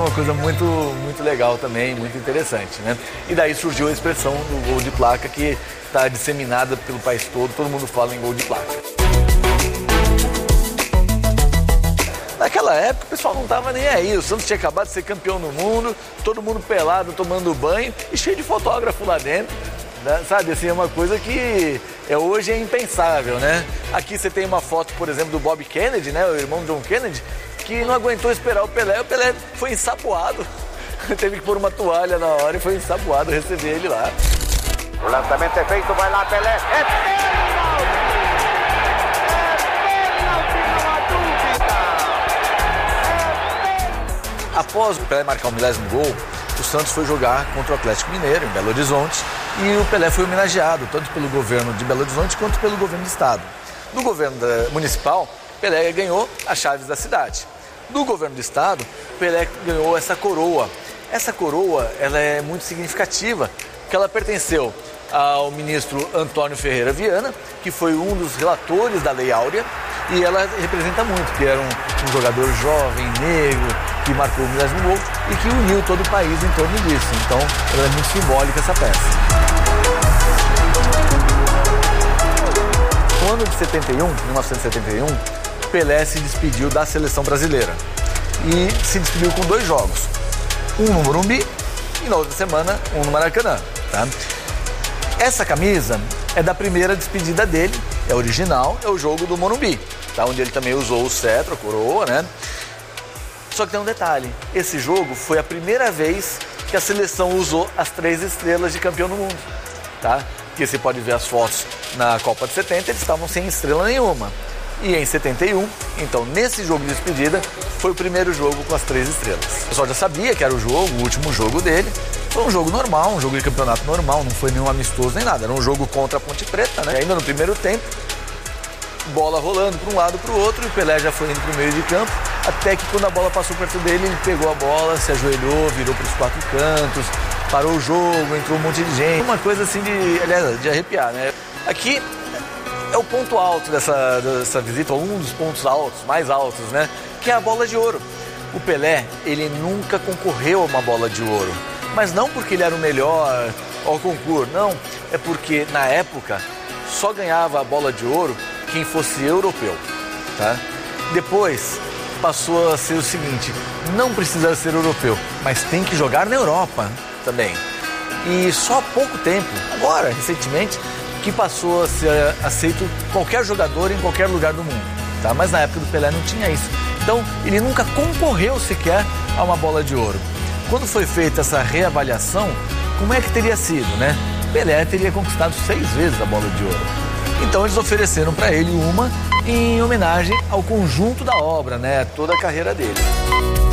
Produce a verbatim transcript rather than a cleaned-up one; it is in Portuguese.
uma coisa muito, muito legal também, muito interessante, né? E daí surgiu a expressão do gol de placa que está disseminada pelo país todo, todo mundo fala em gol de placa. Naquela época o pessoal não estava nem aí, o Santos tinha acabado de ser campeão no mundo, todo mundo pelado, tomando banho e cheio de fotógrafo lá dentro, né? Sabe, assim, é uma coisa que é, hoje é impensável, né? Aqui você tem uma foto, por exemplo, do Bob Kennedy, né, o irmão John Kennedy, que não aguentou esperar o Pelé, o Pelé foi ensaboado, teve que pôr uma toalha na hora e foi ensaboado receber ele lá. O lançamento é feito, vai lá Pelé, é pênalti! Após o Pelé marcar o milésimo gol, o Santos foi jogar contra o Atlético Mineiro, em Belo Horizonte, e o Pelé foi homenageado, tanto pelo governo de Belo Horizonte quanto pelo governo do estado. Do governo municipal, Pelé ganhou as chaves da cidade. Do governo do estado, Pelé ganhou essa coroa. Essa coroa ela é muito significativa, porque ela pertenceu ao ministro Antônio Ferreira Viana, que foi um dos relatores da Lei Áurea, e ela representa muito, porque era um, um jogador jovem, negro, que marcou o milésimo gol e que uniu todo o país em torno disso. Então, ela é muito simbólica, essa peça. No ano de setenta e um, mil novecentos e setenta e um, Pelé se despediu da seleção brasileira e se despediu com dois jogos, um no Morumbi e na outra semana um no Maracanã, tá? Essa camisa é da primeira despedida dele, é original, é o jogo do Morumbi, tá? Onde ele também usou o cetro, a coroa, né? Só que tem um detalhe, esse jogo foi a primeira vez que a seleção usou as três estrelas de campeão do mundo, tá? Porque você pode ver as fotos na Copa de setenta, eles estavam sem estrela nenhuma. E em setenta e um, então nesse jogo de despedida, foi o primeiro jogo com as três estrelas. O pessoal já sabia que era o jogo, o último jogo dele. Foi um jogo normal, um jogo de campeonato normal, não foi nenhum amistoso nem nada. Era um jogo contra a Ponte Preta, né? E ainda no primeiro tempo, bola rolando para um lado para o outro, e o Pelé já foi indo para o meio de campo, até que quando a bola passou perto dele, ele pegou a bola, se ajoelhou, virou para os quatro cantos, parou o jogo, entrou um monte de gente. Uma coisa assim de, aliás, de arrepiar, né? Aqui é o ponto alto dessa, dessa visita, um dos pontos altos, mais altos, né? Que é a bola de ouro. O Pelé, ele nunca concorreu a uma bola de ouro. Mas não porque ele era o melhor ao concurso, não. É porque, na época, só ganhava a bola de ouro quem fosse europeu, tá? Depois, passou a ser o seguinte, não precisa ser europeu, mas tem que jogar na Europa também. E só há pouco tempo, agora, recentemente, que passou a ser aceito qualquer jogador em qualquer lugar do mundo, tá? Mas na época do Pelé não tinha isso. Então, ele nunca concorreu sequer a uma bola de ouro. Quando foi feita essa reavaliação, como é que teria sido, né? Pelé teria conquistado seis vezes a bola de ouro. Então, eles ofereceram para ele uma em homenagem ao conjunto da obra, né? Toda a carreira dele.